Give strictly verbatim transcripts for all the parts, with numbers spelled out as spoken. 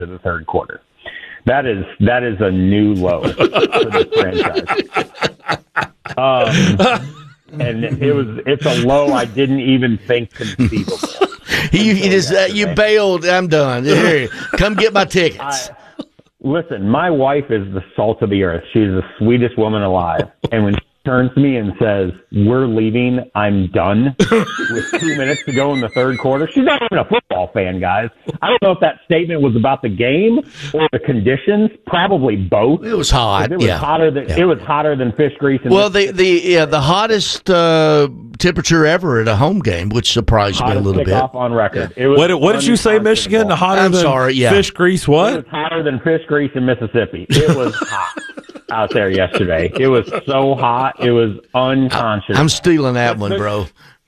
to the third quarter. That is that is a new low for this franchise. Um, and it was it's a low I didn't even think conceivable. you, you just uh, you bailed. I'm done. Here, come get my tickets. I, listen, my wife is the salt of the earth. She's the sweetest woman alive. And when she turns to me and says, "We're leaving, I'm done," with two minutes to go in the third quarter, she's not even a football fan, guys. I don't know if that statement was about the game or the conditions. Probably both. It was hot. It was yeah. hotter than yeah. it was hotter than fish grease. Well, the the yeah the hottest uh, temperature ever at a home game, which surprised me a little bit. Off on record. Yeah. It was what, what did you say, Michigan? The hotter I'm than sorry, yeah. fish grease? What? It was hotter than fish grease in Mississippi. It was hot out there yesterday. It was so hot. It was unconscious. I'm stealing that one, bro.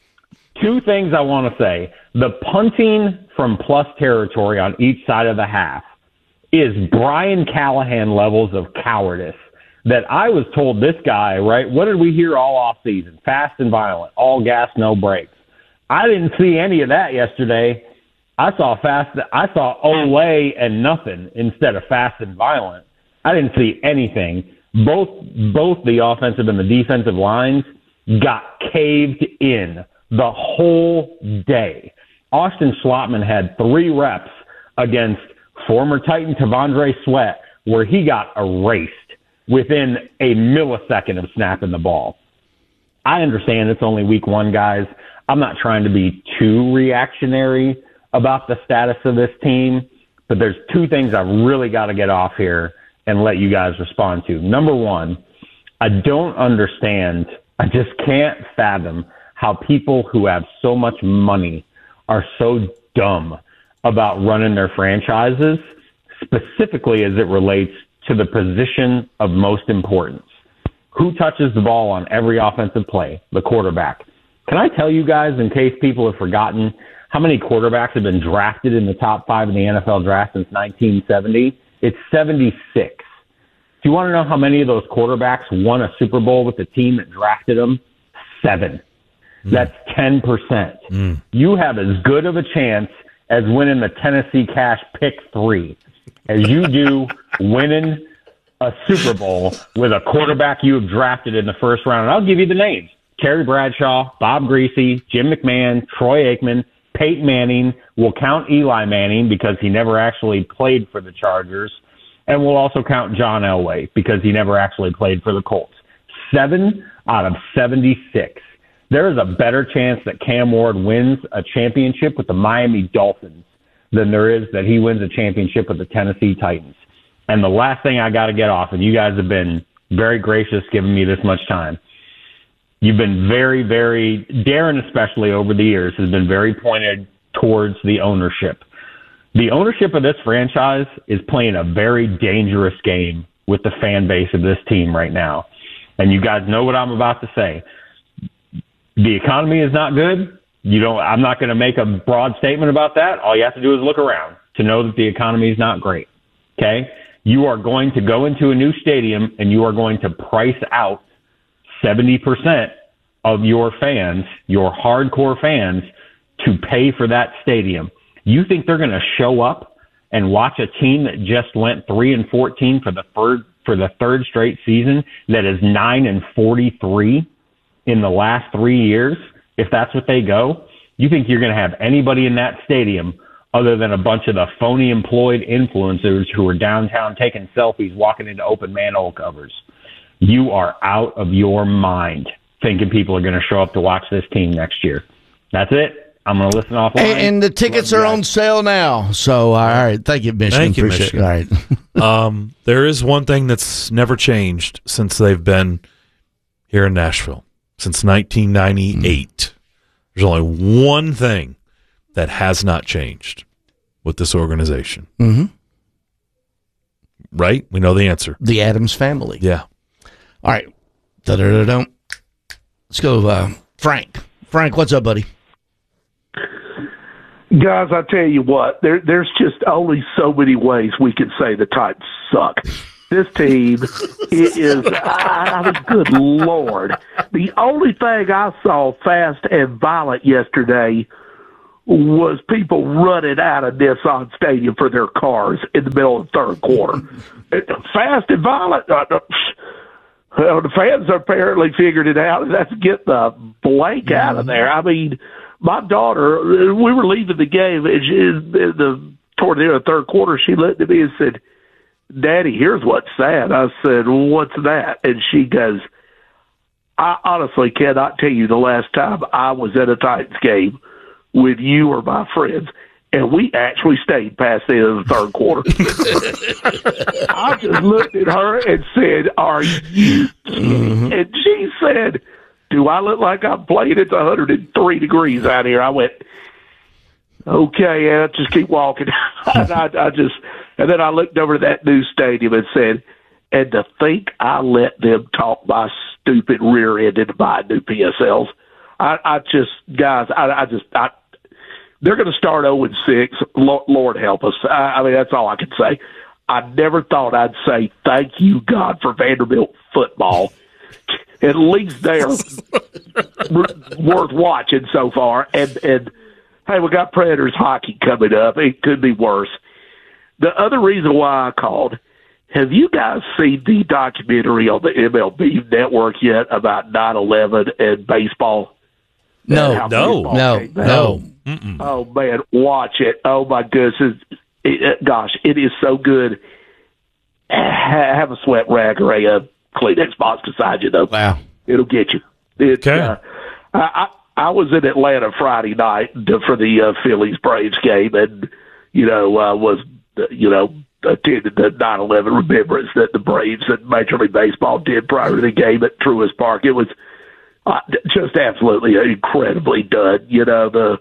Two things I want to say. The punting from plus territory on each side of the half is Brian Callahan levels of cowardice that I was told this guy, right? What did we hear all off season? Fast and violent, all gas, no brakes. I didn't see any of that yesterday. I saw fast. I saw Olay and nothing instead of fast and violent. I didn't see anything. Both both the offensive and the defensive lines got caved in the whole day. Austin Schlottman had three reps against former Titan Tavondre Sweat where he got erased within a millisecond of snapping the ball. I understand it's only week one, guys. I'm not trying to be too reactionary about the status of this team, but there's two things I've really got to get off here and let you guys respond to. Number one, I don't understand, I just can't fathom how people who have so much money are so dumb about running their franchises, specifically as it relates to the position of most importance. Who touches the ball on every offensive play? The quarterback. Can I tell you guys, in case people have forgotten, how many quarterbacks have been drafted in the top five in the N F L draft since nineteen seventy? It's seventy-six. Do you want to know how many of those quarterbacks won a Super Bowl with the team that drafted them? Seven. Mm. That's ten percent. Mm. You have as good of a chance as winning the Tennessee Cash Pick three as you do winning a Super Bowl with a quarterback you have drafted in the first round. And I'll give you the names. Terry Bradshaw, Bob Greasy, Jim McMahon, Troy Aikman, Peyton Manning. We'll count Eli Manning because he never actually played for the Chargers. And we'll also count John Elway because he never actually played for the Colts. Seven out of seventy-six. There is a better chance that Cam Ward wins a championship with the Miami Dolphins than there is that he wins a championship with the Tennessee Titans. And the last thing I got to get off, and you guys have been very gracious giving me this much time. You've been very, very, Darren especially over the years has been very pointed towards the ownership. The ownership of this franchise is playing a very dangerous game with the fan base of this team right now. And you guys know what I'm about to say. The economy is not good. You don't, I'm not going to make a broad statement about that. All you have to do is look around to know that the economy is not great. Okay? You are going to go into a new stadium and you are going to price out seventy percent of your fans, your hardcore fans, to pay for that stadium. You think they're going to show up and watch a team that just went three and fourteen for the third for the third straight season that is nine and forty-three in the last three years? If that's what they go, you think you're going to have anybody in that stadium other than a bunch of the phony employed influencers who are downtown taking selfies, walking into open manhole covers? You are out of your mind thinking people are going to show up to watch this team next year. That's it. I'm going to listen offline. And, and the tickets are on sale now. So, all right. Thank you, Michigan. Thank you, Appreciate Michigan. it. All right. um, there is one thing that's never changed since they've been here in Nashville, since nineteen ninety-eight. Mm. There's only one thing that has not changed with this organization. Mm-hmm. Right? We know the answer. The Addams family. Yeah. All right. Da-da-da-dum. Let's go, uh, Frank. Frank, what's up, buddy? Guys, I tell you what, there, there's just only so many ways we can say the Titans suck. This team it is, I mean, good Lord. The only thing I saw fast and violent yesterday was people running out of Nissan Stadium for their cars in the middle of the third quarter. Fast and violent. Well, the fans apparently figured it out. Let's get the blank out of there. I mean, my daughter, we were leaving the game, and she, the, toward the end of the third quarter, she looked at me and said, Daddy, here's what's sad. I said, well, what's that? And she goes, I honestly cannot tell you the last time I was at a Titans game with you or my friends, and we actually stayed past the end of the third quarter. I just looked at her and said, are you kidding? Mm-hmm. And she said, do I look like I'm playing? It's one hundred three degrees out here. I went, okay, yeah, just keep walking. and I, I just, and then I looked over to that new stadium and said, and to think I let them talk my stupid rear end into buying new P S Ls. I, I just, guys, I, I just, I, they're going to start oh and six. Lord help us. I, I mean, that's all I can say. I never thought I'd say thank you, God, for Vanderbilt football. At least they're worth watching so far. And, and hey, we got Predators hockey coming up. It could be worse. The other reason why I called, have you guys seen the documentary on the M L B network yet about nine eleven and baseball? No, no, no, no. Mm-mm. Oh, man, watch it. Oh, my goodness. It, it, gosh, it is so good. Have a sweat rag or a, a Kleenex box beside you, though. Wow. It'll get you. It, okay. Uh, I, I, I was in Atlanta Friday night to, for the uh, Phillies-Braves game, and, you know, uh, was, uh, you know, attended the nine eleven remembrance that the Braves and Major League Baseball did prior to the game at Truist Park. It was uh, just absolutely incredibly done. You know, the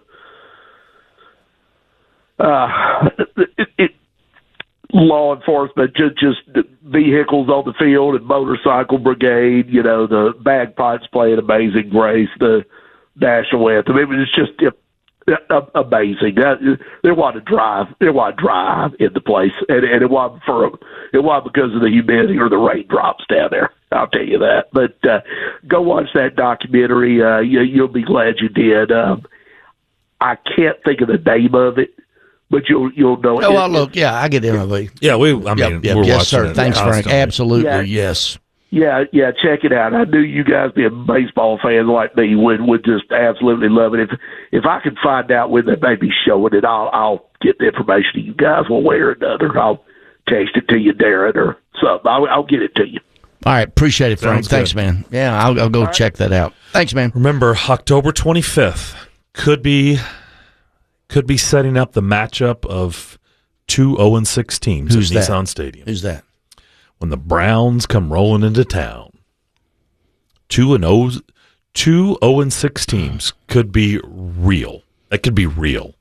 uh, it, it, law enforcement, just, just vehicles on the field and motorcycle brigade, you know, the bagpipes playing Amazing Grace, the national anthem. It was just it, amazing. They wanted to drive. They wanted to drive in the place, and, and it wasn't for it wasn't because of the humidity or the raindrops down there. I'll tell you that. But uh, go watch that documentary. Uh, you, you'll be glad you did. Um, I can't think of the name of it, but you'll you'll know. Oh, it. well, look, yeah, I get M L B. Yeah, we. I mean, yep, yep, we're yes, watching sir. it Thanks, constantly. Frank. Absolutely, yeah. yes. Yeah, yeah, check it out. I knew you guys being baseball fans like me would would just absolutely love it. If if I could find out when they may be showing it, I'll I'll get the information to you guys one way or another. I'll text it to you, Darren, or something. I'll, I'll get it to you. All right, appreciate it, Frank. Sounds Thanks, good. man. Yeah, I'll, I'll go All check right. that out. Thanks, man. Remember, October twenty-fifth could be could be setting up the matchup of two oh and six teams Who's at that? Nissan Stadium. Who's that? When the Browns come rolling into town. Two and oh, two oh and six teams could be real. That could be real.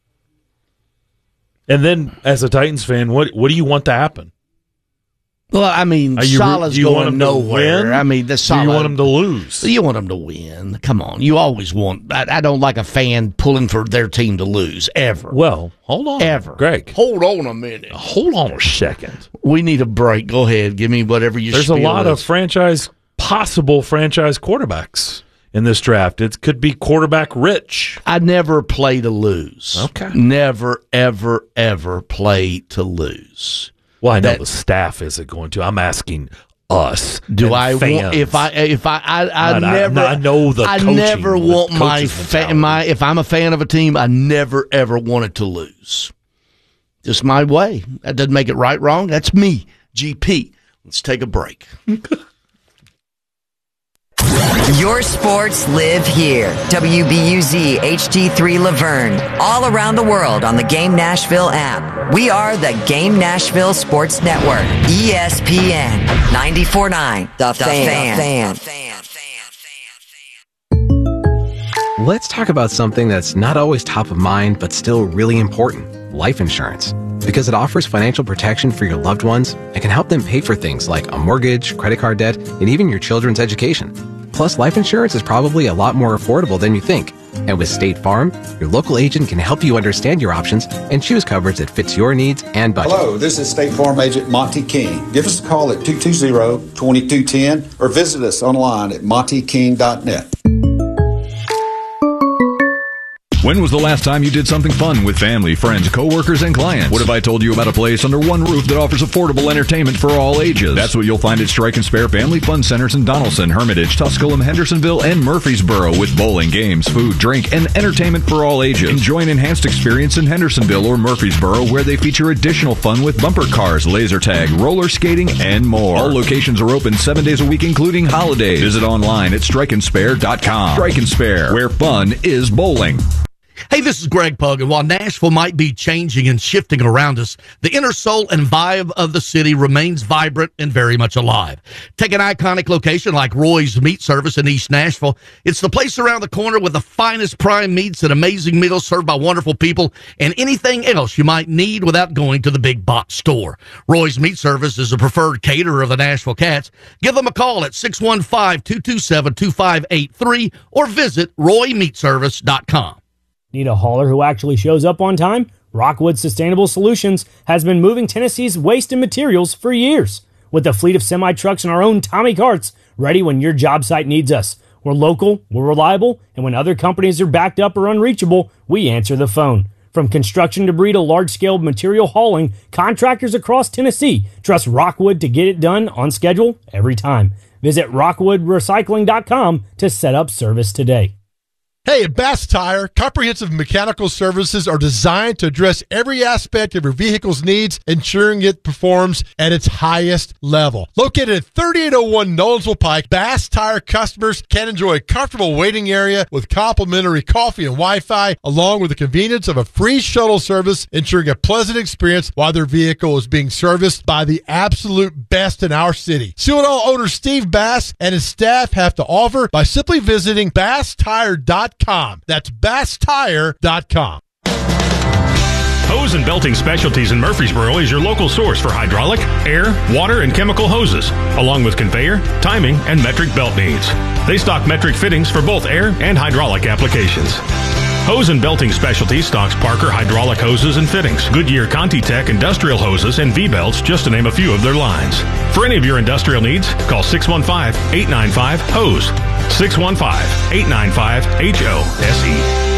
And then, as a Titans fan, what what do you want to happen? Well, I mean, Are you, Salah's do you want going him nowhere. To win? I mean, the Salah. Do you want him to lose? You want them to win. Come on. You always want. I, I don't like a fan pulling for their team to lose, ever. Well, hold on. Ever. Greg. Hold on a minute. Hold on a second. We need a break. Go ahead. Give me whatever you There's a lot is. of franchise, possible franchise quarterbacks in this draft. It could be quarterback rich. I never play to lose. Okay. Never, ever, ever play to lose. Well, I know That- the staff isn't going to. I'm asking us. Do and I fans. want if I if I I, I I- never I know the I coaching, never the want my coach's fa- mentality. my if I'm a fan of a team, I never ever wanted to lose. Just my way. That doesn't make it right, wrong. That's me. G P. Let's take a break. Your sports live here. W B U Z H D three Laverne. All around the world on the Game Nashville app. We are the Game Nashville Sports Network. E S P N ninety-four point nine. The, the Fan. fan. Let's talk about something that's not always top of mind, but still really important. Life insurance. Because it offers financial protection for your loved ones and can help them pay for things like a mortgage, credit card debt, and even your children's education. Plus, life insurance is probably a lot more affordable than you think. And with State Farm, your local agent can help you understand your options and choose coverage that fits your needs and budget. Hello, this is State Farm Agent Monty King. Give us a call at two two zero, two two one zero or visit us online at monty king dot net. When was the last time you did something fun with family, friends, coworkers, and clients? What if I told you about a place under one roof that offers affordable entertainment for all ages? That's what you'll find at Strike and Spare Family Fun Centers in Donaldson, Hermitage, Tusculum, Hendersonville, and Murfreesboro, with bowling, games, food, drink, and entertainment for all ages. Enjoy an enhanced experience in Hendersonville or Murfreesboro, where they feature additional fun with bumper cars, laser tag, roller skating, and more. All locations are open seven days a week, including holidays. Visit online at strike and spare dot com. Strike and Spare, where fun is bowling. Hey, this is Greg Pogue, and while Nashville might be changing and shifting around us, the inner soul and vibe of the city remains vibrant and very much alive. Take an iconic location like Roy's Meat Service in East Nashville. It's the place around the corner with the finest prime meats and amazing meals served by wonderful people and anything else you might need without going to the big box store. Roy's Meat Service is a preferred caterer of the Nashville Cats. Give them a call at six one five, two two seven, two five eight three or visit roy meat service dot com. Need a hauler who actually shows up on time? Rockwood Sustainable Solutions has been moving Tennessee's waste and materials for years. With a fleet of semi-trucks and our own Tommy carts, ready when your job site needs us. We're local, we're reliable, and when other companies are backed up or unreachable, we answer the phone. From construction debris to large-scale material hauling, contractors across Tennessee trust Rockwood to get it done on schedule every time. Visit rockwood recycling dot com to set up service today. Hey, at Bass Tire, comprehensive mechanical services are designed to address every aspect of your vehicle's needs, ensuring it performs at its highest level. Located at thirty-eight oh one Nolensville Pike, Bass Tire customers can enjoy a comfortable waiting area with complimentary coffee and Wi-Fi, along with the convenience of a free shuttle service, ensuring a pleasant experience while their vehicle is being serviced by the absolute best in our city. See what all owner Steve Bass and his staff have to offer by simply visiting bass tire dot com. That's bass tire dot com. Hose and Belting Specialties in Murfreesboro is your local source for hydraulic, air, water, and chemical hoses, along with conveyor, timing, and metric belt needs. They stock metric fittings for both air and hydraulic applications. Hose and Belting Specialties stocks Parker hydraulic hoses and fittings, Goodyear ContiTech industrial hoses, and V-belts, just to name a few of their lines. For any of your industrial needs, call six one five, eight nine five, H O S E, six one five, eight nine five, H O S E.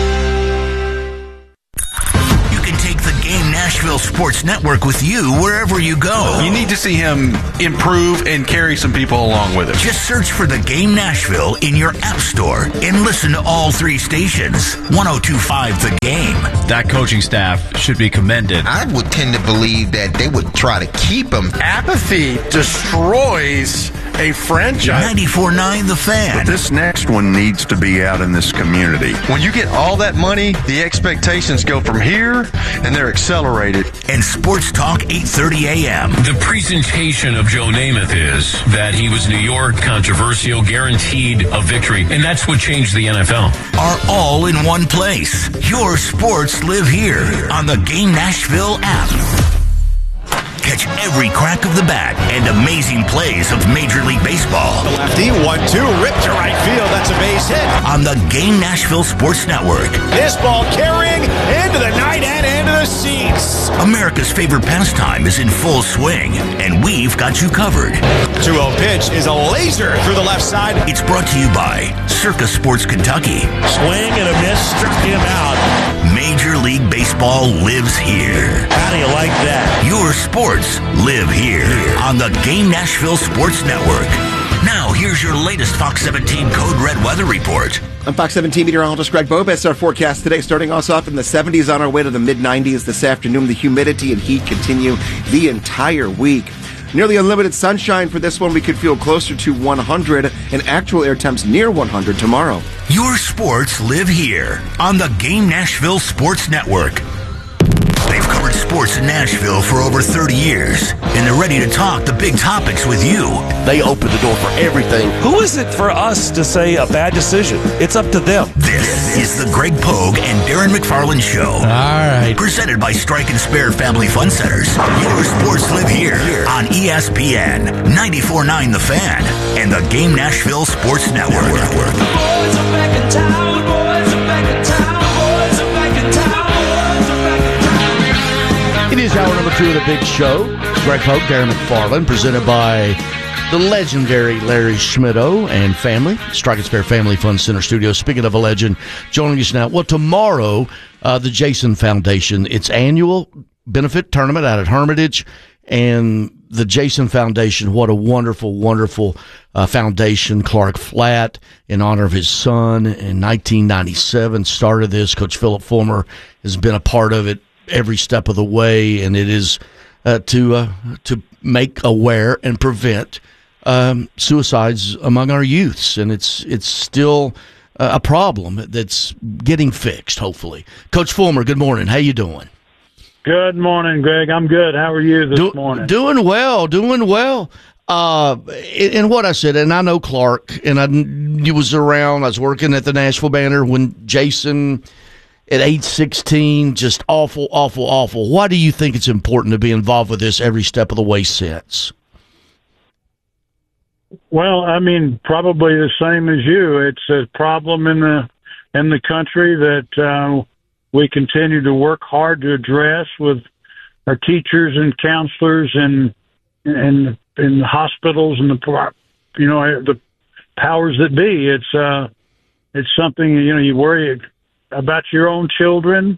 Take the Game Nashville Sports Network with you wherever you go. You need to see him improve and carry some people along with him. Just search for the Game Nashville in your app store and listen to all three stations. one oh two point five The Game. That coaching staff should be commended. I would tend to believe that they would try to keep him. Apathy destroys a franchise. ninety-four point nine The Fan. But this next one needs to be out in this community. When you get all that money, the expectations go from here, and they're accelerated. And Sports Talk eight thirty a.m. The presentation of Joe Namath is that he was New York, controversial, guaranteed a victory, and that's what changed the N F L. Are all in one place. Your sports live here on the Game Nashville app. Catch every crack of the bat and amazing plays of Major League Baseball. The lefty, one two, ripped to right field. That's a base hit. On the Game Nashville Sports Network. This ball carrying into the night and into the seats. America's favorite pastime is in full swing, and we've got you covered. two oh pitch is a laser through the left side. It's brought to you by Circa Sports Kentucky. Swing and a miss, struck him out. Major League Baseball lives here. How do you like that? Your sports live here on the Game Nashville Sports Network. Now, here's your latest Fox seventeen Code Red weather report. I'm Fox seventeen meteorologist Greg Bobes. Our forecast today starting us off in the seventies on our way to the mid nineties this afternoon. The humidity and heat continue the entire week. Nearly unlimited sunshine for this one. We could feel closer to one hundred and actual air temps near one hundred tomorrow. Your sports live here on the Game Nashville Sports Network. They've covered sports in Nashville for over thirty years, and they're ready to talk the big topics with you. They open the door for everything. Who is it for us to say a bad decision? It's up to them. This is the Greg Pogue and Darren McFarland Show. All right. Presented by Strike and Spare Family Fun Centers. Your sports live here on E S P N, ninety-four point nine The Fan, and the Game Nashville Sports Network. The boys are back in town. The boys are back in town. The boys are back in town. It is hour number two of the big show. Greg Pogue, Darren McFarland, presented by the legendary Larry Schmittou and family, Strike and Spare Family Fun Center Studio. Speaking of a legend, joining us now. Well, tomorrow, uh, the Jason Foundation, its annual benefit tournament out at Hermitage, and the Jason Foundation, what a wonderful, wonderful uh, foundation. Clark Flatt, in honor of his son, in nineteen ninety-seven, started this. Coach Philip Fulmer has been a part of it every step of the way, and it is uh, to uh, to make aware and prevent Um, suicides among our youths, and it's it's still uh, a problem that's getting fixed, hopefully. Coach Fulmer, good morning. How you doing? Good morning, Greg. I'm good. How are you this Do, morning? Doing well, doing well. Uh, and what I said, and I know Clark, and I he was around. I was working at the Nashville Banner when Jason, at age sixteen, just awful, awful, awful. Why do you think it's important to be involved with this every step of the way since? Well, I mean, probably the same as you. It's a problem in the in the country that uh, we continue to work hard to address with our teachers and counselors and and in the hospitals and the you know the powers that be. It's uh, it's something you know you worry about your own children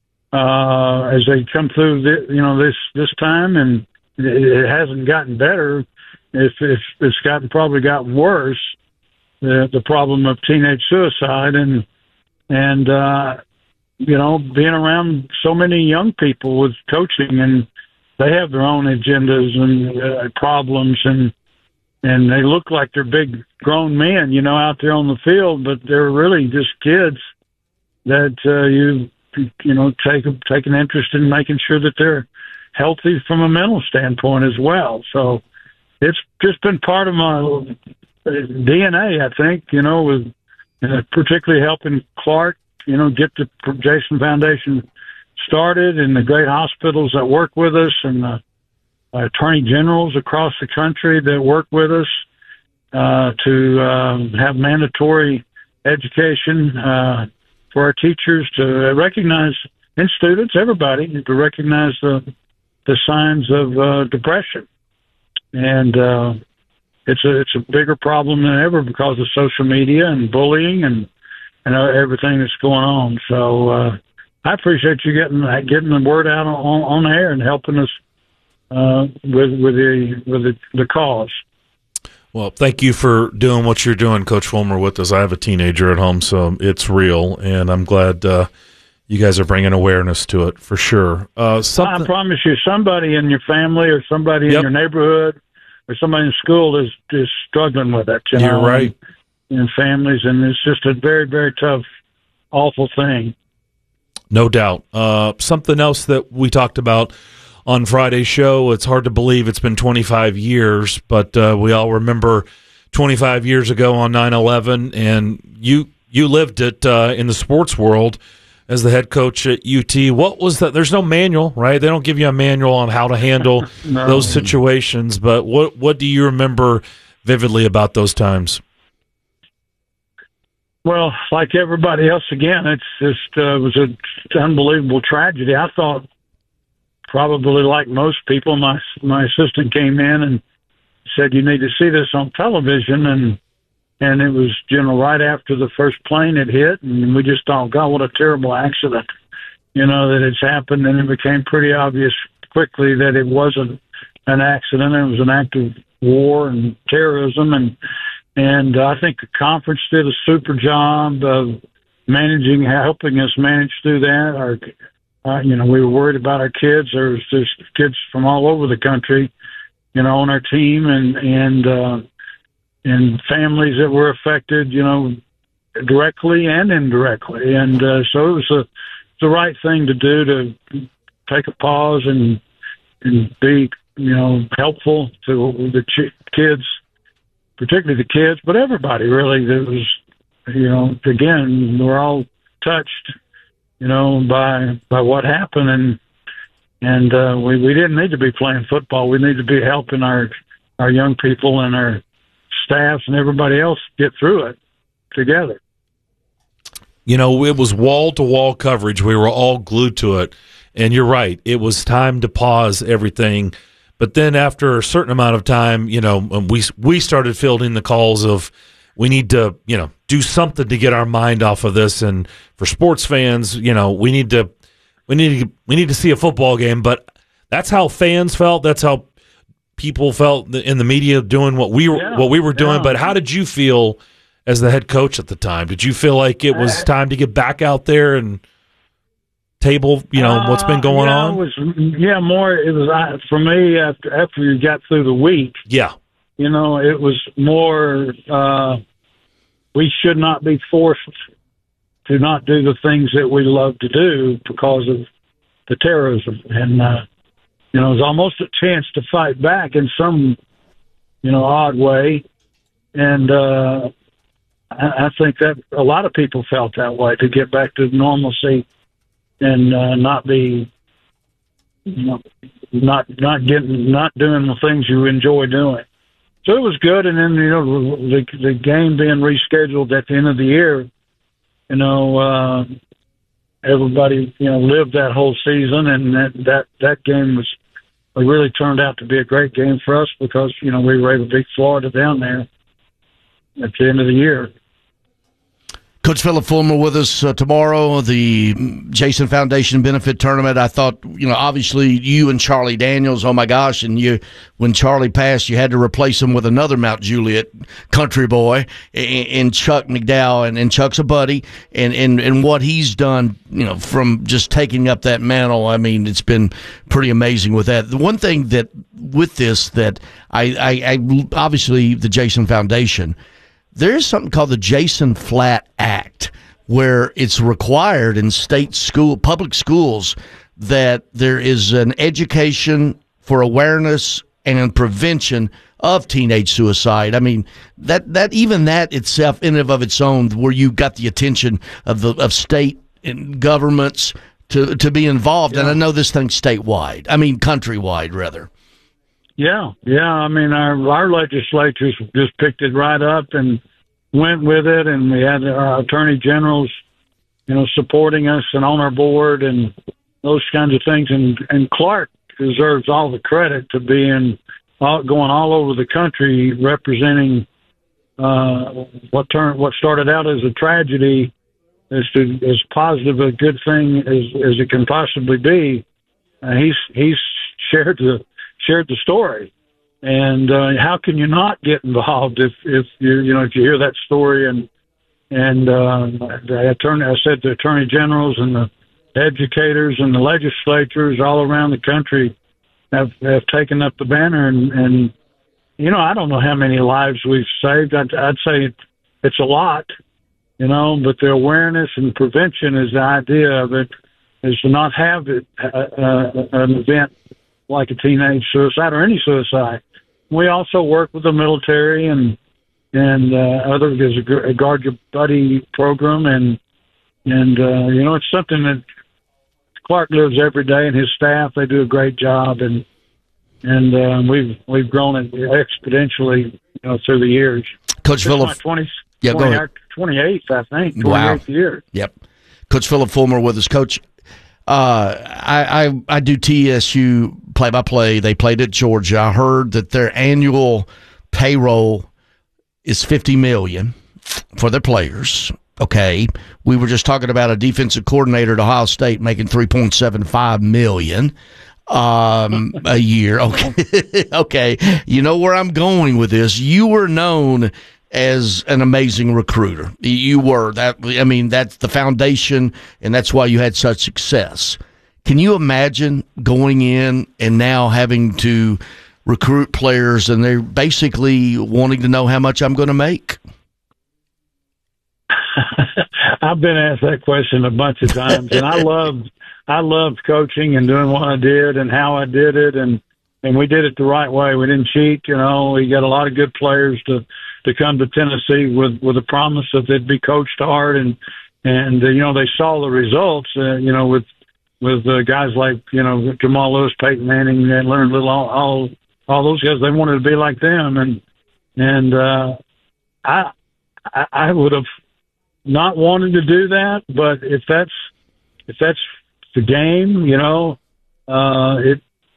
uh, as they come through the, you know this this time, and it, it hasn't gotten better. If, if it's gotten probably gotten worse, the the problem of teenage suicide and and uh, you know being around so many young people with coaching, and they have their own agendas and uh, problems, and and they look like they're big grown men, you know, out there on the field, but they're really just kids that uh, you you know take take an interest in making sure that they're healthy from a mental standpoint as well. So. It's just been part of my D N A, I think, you know, with uh, particularly helping Clark, you know, get the Jason Foundation started, and the great hospitals that work with us, and the uh, attorney generals across the country that work with us uh, to um, have mandatory education uh, for our teachers to recognize, and students, everybody, to recognize the, the signs of uh, depression. And uh, it's a it's a bigger problem than ever because of social media and bullying and and everything that's going on. So uh, I appreciate you getting getting the word out on, on the air and helping us uh, with with the with the, the cause. Well, thank you for doing what you're doing, Coach Fulmer, with us. I have a teenager at home, so it's real, and I'm glad uh, you guys are bringing awareness to it for sure. Uh, something- I promise you, somebody in your family or somebody Yep. in your neighborhood or somebody in school is is struggling with it. You You're know, right. And, and families, and it's just a very, very tough, awful thing. No doubt. Uh, something else that we talked about on Friday's show, it's hard to believe it's been twenty-five years, but uh, we all remember twenty-five years ago on nine eleven, and you you lived it uh, in the sports world as the head coach at U T. What was that? There's no manual, right? They don't give you a manual on how to handle No. those situations, but what what do you remember vividly about those times? Well, like everybody else, again, it's just uh, it was an unbelievable tragedy. I thought, probably like most people, my my assistant came in and said, "You need to see this on television," and and it was, you know, right after the first plane had hit, and we just thought, God, what a terrible accident, you know, that it's happened. And it became pretty obvious quickly that it wasn't an accident. It was an act of war and terrorism. And, and I think the conference did a super job of managing, helping us manage through that. Our, uh, you know, we were worried about our kids. There's, there's kids from all over the country, you know, on our team, and, and, uh, and families that were affected, you know, directly and indirectly. And uh, so it was a, the right thing to do, to take a pause and and be, you know, helpful to the ch- kids, particularly the kids, but everybody really. That was, you know, again, we're all touched, you know, by by what happened, and and uh, we we didn't need to be playing football. We need to be helping our our young people and our staffs and everybody else get through it together. You know, it was wall-to-wall coverage. We were all glued to it. And you're right. It was time to pause everything But then after a certain amount of time, you know, we we started fielding the calls of we need to, you know, do something to get our mind off of this. And for sports fans, you know, we need to we need to we need to see a football game. But that's how fans felt. That's how people felt in the media doing what we were Yeah, what we were doing. yeah. But how did you feel as the head coach at the time? Did you feel like it was time to get back out there and table, you know, what's been going Uh, yeah, on? It was, yeah, more. It was uh, for me after after you got through the week. Yeah. You know, it was more. Uh, we should not be forced to not do the things that we love to do because of the terrorism, and uh, you know, it was almost a chance to fight back in some, you know, odd way, and uh, I, I think that a lot of people felt that way to get back to normalcy. And uh, not be, you know, not not getting, not doing the things you enjoy doing. So it was good. And then you know the the game being rescheduled at the end of the year, you know, uh, everybody you know lived that whole season, and that that that game was it really turned out to be a great game for us because you know we were able to beat Florida down there at the end of the year. Coach Philip Fulmer with us uh, tomorrow, the Jason Foundation Benefit Tournament. I thought, you know, obviously you and Charlie Daniels, oh my gosh, and you, when Charlie passed, you had to replace him with another Mount Juliet country boy, and, and Chuck McDowell, and, and Chuck's a buddy, and, and, and what he's done, you know, from just taking up that mantle, I mean, it's been pretty amazing with that. The one thing that, with this, that I, I, I obviously the Jason Foundation, there is something called the Jason Flatt Act, where it's required in state school, public schools, that there is an education for awareness and prevention of teenage suicide. I mean, that that even that itself, in and of its own, where you got the attention of the of state and governments to to be involved. Yeah. And I know this thing's statewide. I mean, countrywide, rather. Yeah, yeah. I mean, our our legislatures just picked it right up and went with it, and we had our attorney generals, you know, supporting us and on our board and those kinds of things. And and Clark deserves all the credit to being all, going all over the country representing uh, what turned what started out as a tragedy as to as positive a good thing as as it can possibly be. Uh, he's he's shared the. shared the story, and uh, how can you not get involved if if you you know if you hear that story and and uh, the attorney I said the attorney generals and the educators and the legislatures all around the country have have taken up the banner, and and you know I don't know how many lives we've saved. I'd, I'd say it, it's a lot, you know, but the awareness and prevention is the idea of it, is to not have it uh, uh, an event like a teenage suicide or any suicide. We also work with the military and and uh, other there's a, a Guard Your Buddy program, and and uh, you know it's something that Clark lives every day, and his staff, they do a great job, and and uh, we've we've grown it exponentially, you know, through the years. Coach Philip, my twenty, yeah, twenty, go ahead. twenty-eighth, I think. twenty-eighth Wow. year. Yep. Coach Philip Fulmer with us. Coach, uh, I, I I do T S U play-by-play. They played at Georgia. I heard that their annual payroll is fifty million dollars for their players. Okay, we were just talking about a defensive coordinator at Ohio State making three point seven five million dollars um, a year. Okay, okay. You know where I'm going with this. You were known as an amazing recruiter. You were that. I mean, that's the foundation, and that's why you had such success. Can you imagine going in and now having to recruit players, and they're basically wanting to know how much I'm going to make? I've been asked that question a bunch of times, and I loved, I loved coaching and doing what I did and how I did it, and and we did it the right way. We didn't cheat, you know. We got a lot of good players to to come to Tennessee with with a promise that they'd be coached hard, and and uh, you know they saw the results, uh, you know, with with uh, guys like you know Jamal Lewis, Peyton Manning, and Leonard Little, all, all all those guys. They wanted to be like them, and and uh, I I, I would have not wanted to do that, but if that's if that's the game, you know, uh, it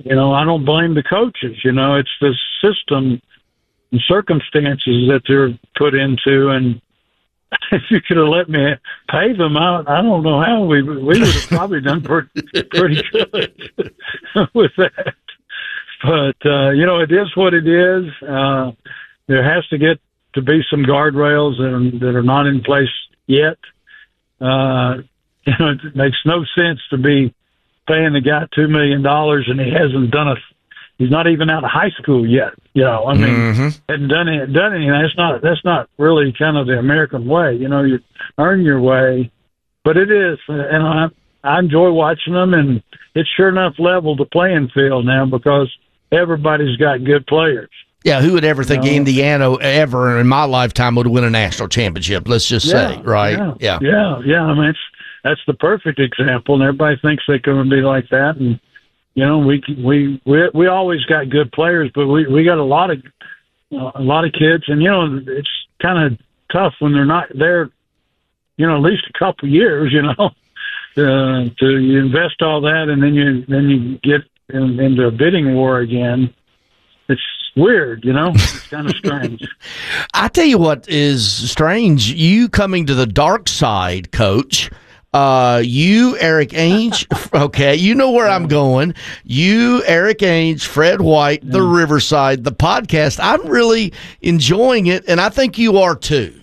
you know, I don't blame the coaches. You know, it's the system and circumstances that they're put into, and if you could have let me pay them out, I don't know how we we would have probably done pretty, pretty good with that. But uh, you know, it is what it is. Uh, there has to get to be some guardrails that are, that are not in place yet. Uh, you know, it makes no sense to be paying the guy two million dollars and he hasn't done a. He's not even out of high school yet. You know, I mean, Mm-hmm. hadn't done it, done anything. That's not that's not really kind of the American way. You know, you earn your way, but it is, and I I enjoy watching them, and it's sure enough leveled the playing field now because everybody's got good players. Yeah, who would ever think No. Indiana ever in my lifetime would win a national championship? Let's just say, right? Yeah, yeah, yeah. I mean, it's that's the perfect example, and everybody thinks they can be like that. And you know, we we we we always got good players, but we we got a lot of uh, a lot of kids, and you know, it's kind of tough when they're not there. You know, at least a couple years. You know, to to you invest all that, and then you then you get in, into a bidding war again. It's weird, you know. It's kind of strange. I tell you what is strange. You coming to the dark side, Coach. Uh, you, Eric Ainge. Okay, you know where I'm going. You, Eric Ainge, Fred White, The Riverside, the podcast. I'm really enjoying it, and I think you are too.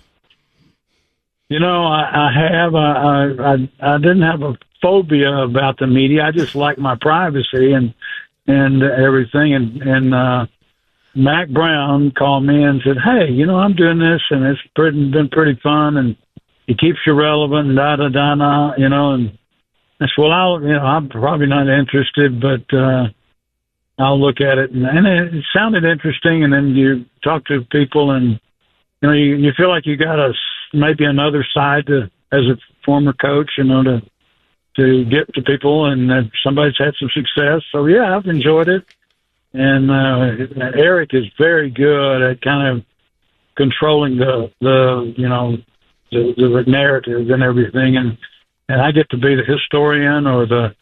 You know, I, I have. I, I I didn't have a phobia about the media. I just like my privacy and and everything. And and uh, Mac Brown called me and said, "Hey, you know, I'm doing this, and it's pretty, been pretty fun, and it keeps you relevant, and da da da da." You know, and I said, "Well, I'll, you know, I'm probably not interested, but uh, I'll look at it." And, and it sounded interesting. And then you talk to people, and you know, you, you feel like you got a maybe another side to as a former coach, you know, to to get to people, and uh, somebody's had some success. So yeah, I've enjoyed it. And uh, Eric is very good at kind of controlling the the you know the, the narrative and everything, and and I get to be the historian or the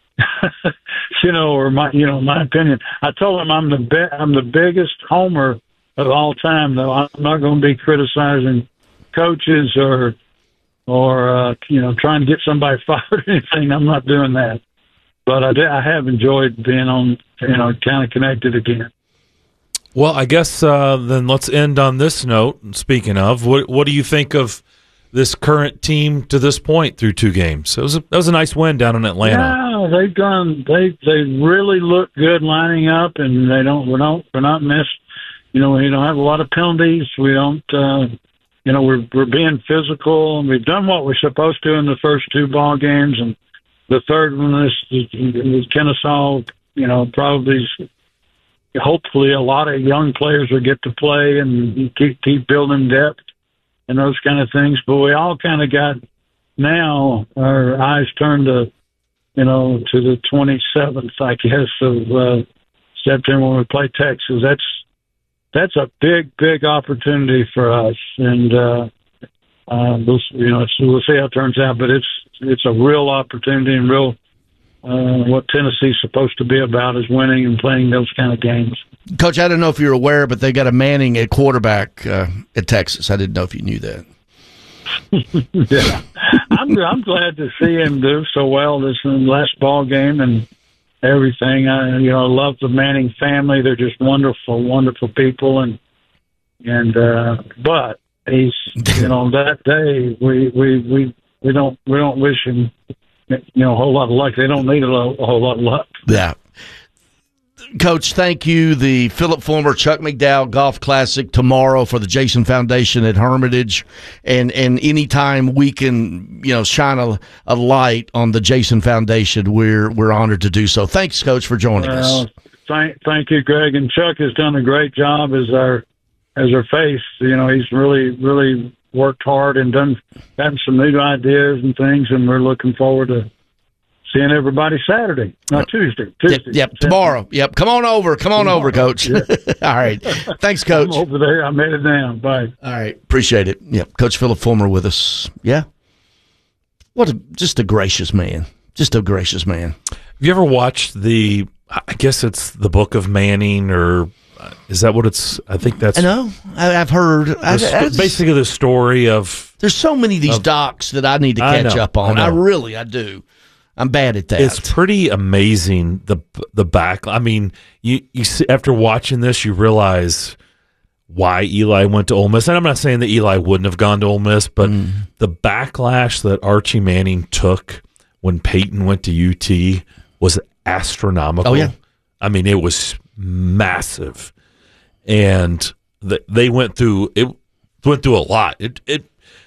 you know or my you know my opinion. I told him I'm the be- I'm the biggest homer of all time, though. I'm not going to be criticizing coaches or or uh, you know trying to get somebody fired or anything. I'm not doing that. But I, did, I have enjoyed being on, you know, kind of connected again. Well, I guess uh, then let's end on this note. Speaking of, what what do you think of this current team to this point through two games? It was a, that was a nice win down in Atlanta. Yeah, they've done. They they really look good lining up, and they don't. We don't. We're not missed. You know, we don't have a lot of penalties. We don't. Uh, you know, we're we're being physical, and we've done what we're supposed to in the first two ball games, and the third one is, is Kennesaw, you know, probably, hopefully a lot of young players will get to play and keep, keep building depth and those kind of things. But we all kind of got now our eyes turned to, you know, to the twenty-seventh, I guess, of uh, September when we play Texas. That's, that's a big, big opportunity for us. And, uh, uh, we'll, you know, so we'll see how it turns out, but it's, it's a real opportunity and real uh, what Tennessee's supposed to be about is winning and playing those kind of games. Coach, I don't know if you're aware, but they got a Manning at quarterback uh, at Texas. I didn't know if you knew that. Yeah, I'm I'm glad to see him do so well this last ball game and everything. I you know I love the Manning family. They're just wonderful, wonderful people, and and uh, but he's you know that day we we we. We don't. We don't wish him, you know, a whole lot of luck. They don't need a, lo- a whole lot of luck. Yeah, Coach. Thank you. The Philip Fulmer Chuck McDowell Golf Classic tomorrow for the Jason Foundation at Hermitage, and and anytime we can, you know, shine a, a light on the Jason Foundation, we're we're honored to do so. Thanks, Coach, for joining well, us. Thank, thank you, Greg. And Chuck has done a great job as our as our face. You know, he's really really. worked hard and done gotten some new ideas and things, and we're looking forward to seeing everybody Saturday, not Tuesday. Tuesday. Yep, yep tomorrow. Yep, come on over. Come on tomorrow. over, Coach. Yeah. All right. Thanks, Coach. I'm over there. I made it down. Bye. All right. Appreciate it. Yep, Coach Philip Fulmer with us. Yeah. What a just a gracious man. Just a gracious man. Have you ever watched the I guess it's the Book of Manning, or uh, is that what it's? I think that's. I know. I, I've heard. I, the sto- I just, basically, the story of. There's so many of these of, docs that I need to catch know, up on. I, I really, I do. I'm bad at that. It's pretty amazing, the the back. I mean, you you see, after watching this, you realize why Eli went to Ole Miss. And I'm not saying that Eli wouldn't have gone to Ole Miss, but mm. the backlash that Archie Manning took when Peyton went to U T was astronomical. Oh yeah, I mean, it was massive, and the, they went through it. Went through a lot. It it.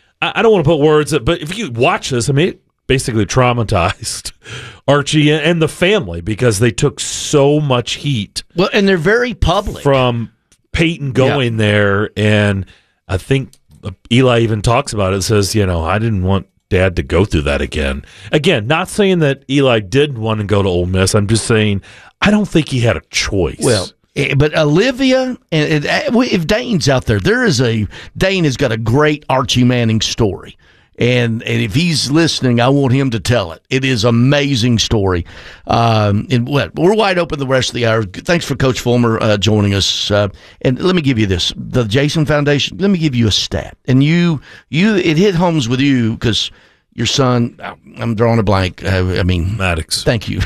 I don't want to put words, but if you watch this, I mean, it basically traumatized Archie and the family because they took so much heat. Well, and they're very public from Peyton going yeah. there, and I think Eli even talks about it. Says, you know, I didn't want Dad to go through that again. Again, not saying that Eli did want to go to Ole Miss. I'm just saying I don't think he had a choice. Well. But Olivia, and if Dane's out there, there is a Dane has got a great Archie Manning story, and and if he's listening, I want him to tell it. It is an amazing story. Um, and what we're wide open the rest of the hour. Thanks for Coach Fulmer uh, joining us. Uh, and let me give you this: the Jason Foundation. Let me give you a stat, and you you it hit homes with you because your son. I'm drawing a blank. Uh, I mean, Maddox. Thank you.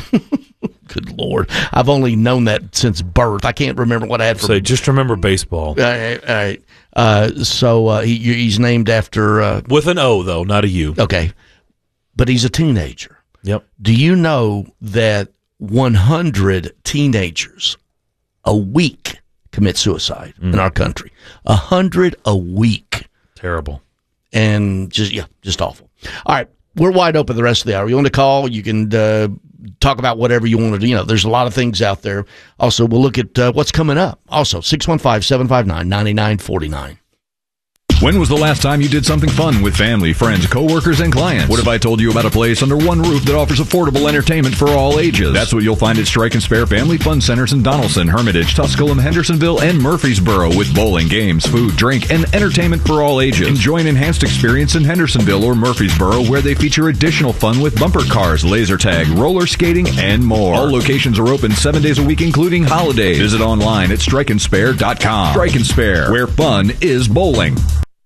Good Lord. I've only known that since birth. I can't remember what I had for... So just remember baseball. All right. All right. Uh, so uh, he, he's named after... Uh, With an O, though, not a U. Okay. But he's a teenager. Yep. Do you know that one hundred teenagers a week commit suicide mm. in our country? one hundred a week. Terrible. And just, yeah, just awful. All right. We're wide open the rest of the hour. You want to call? You can uh, talk about whatever you want to do. You know, there's a lot of things out there. Also, we'll look at uh, what's coming up. Also, six one five, seven five nine, nine nine four nine. When was the last time you did something fun with family, friends, coworkers, and clients? What if I told you about a place under one roof that offers affordable entertainment for all ages? That's what you'll find at Strike and Spare Family Fun Centers in Donaldson, Hermitage, Tusculum, Hendersonville, and Murfreesboro with bowling, games, food, drink, and entertainment for all ages. Enjoy an enhanced experience in Hendersonville or Murfreesboro where they feature additional fun with bumper cars, laser tag, roller skating, and more. All locations are open seven days a week, including holidays. Visit online at strike and spare dot com. Strike and Spare, where fun is bowling.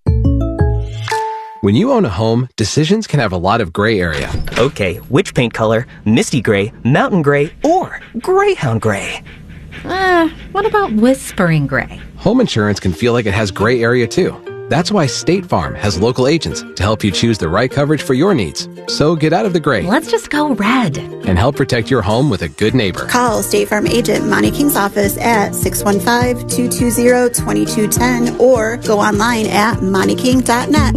When you own a home, decisions can have a lot of gray area. Okay, which paint color? Misty gray, mountain gray, or greyhound gray? Uh, what about whispering gray? Home insurance can feel like it has gray area too. That's why State Farm has local agents to help you choose the right coverage for your needs. So get out of the gray. Let's just go red. And help protect your home with a good neighbor. Call State Farm agent Monty King's office at six one five, two two zero, two two one zero or go online at monty king dot net.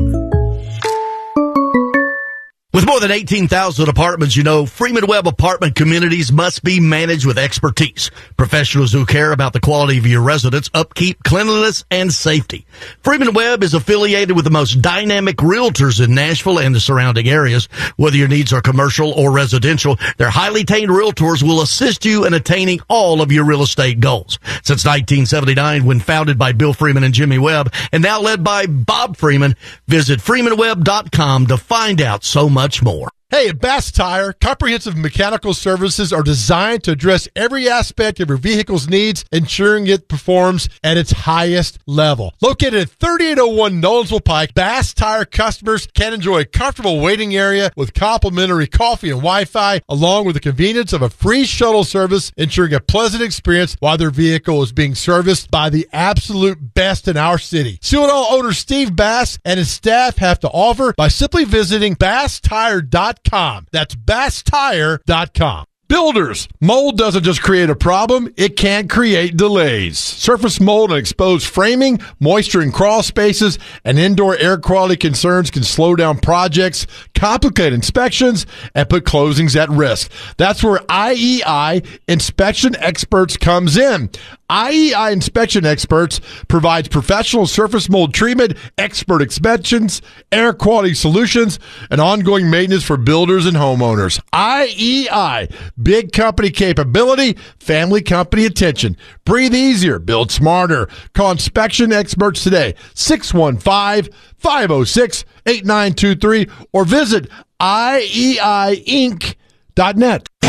With more than eighteen thousand apartments, you know, Freeman Webb apartment communities must be managed with expertise. Professionals who care about the quality of your residence, upkeep, cleanliness, and safety. Freeman Webb is affiliated with the most dynamic realtors in Nashville and the surrounding areas. Whether your needs are commercial or residential, their highly trained realtors will assist you in attaining all of your real estate goals. Since nineteen seventy-nine, when founded by Bill Freeman and Jimmy Webb, and now led by Bob Freeman, visit freeman webb dot com to find out so much. Much more. Hey, at Bass Tire, comprehensive mechanical services are designed to address every aspect of your vehicle's needs, ensuring it performs at its highest level. Located at thirty-eight oh one Nolensville Pike, Bass Tire customers can enjoy a comfortable waiting area with complimentary coffee and Wi-Fi, along with the convenience of a free shuttle service, ensuring a pleasant experience while their vehicle is being serviced by the absolute best in our city. See what all owner Steve Bass and his staff have to offer by simply visiting bass tire dot com. That's bass tire dot com. Builders, mold doesn't just create a problem, it can create delays. Surface mold and exposed framing, moisture in crawl spaces, and indoor air quality concerns can slow down projects, complicate inspections, and put closings at risk. That's where I E I Inspection Experts comes in. I E I Inspection Experts provides professional surface mold treatment, expert inspections, air quality solutions, and ongoing maintenance for builders and homeowners. I E I, big company capability, family company attention. Breathe easier, build smarter. Call Inspection Experts today, six one five, five oh six, eight nine two three, or visit I E I Inc dot net.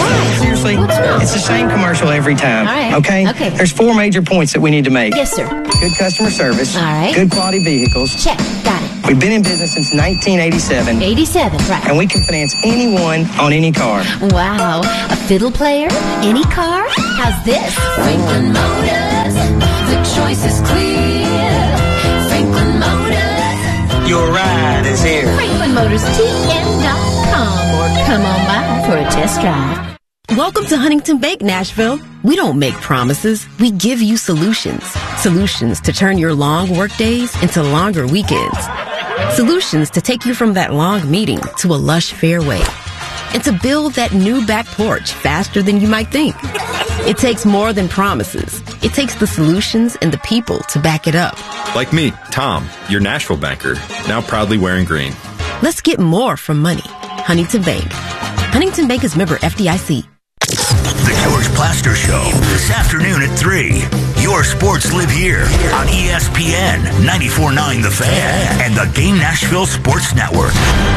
seriously, it's the same commercial every time. All right. Okay? Okay. There's four major points that we need to make. Yes, sir. Good customer service. All right. Good quality vehicles. Check. Got it. We've been in business since nineteen eighty-seven. eighty-seven, right. And we can finance anyone on any car. Wow. A fiddle player? Any car? How's this? Franklin Motors. The choice is clear. Franklin Motors. Your ride is here. Franklin Motors T M dot com or come on by for a test drive. Welcome to Huntington Bank, Nashville. We don't make promises. We give you solutions. Solutions to turn your long work days into longer weekends. Solutions to take you from that long meeting to a lush fairway. And to build that new back porch faster than you might think. It takes more than promises. It takes the solutions and the people to back it up. Like me, Tom, your Nashville banker, now proudly wearing green. Let's get more from money. Huntington Bank. Huntington Bank is member F D I C. The George Plaster Show, this afternoon at three. Your sports live here on E S P N ninety-four point nine The Fan and the Game Nashville Sports Network.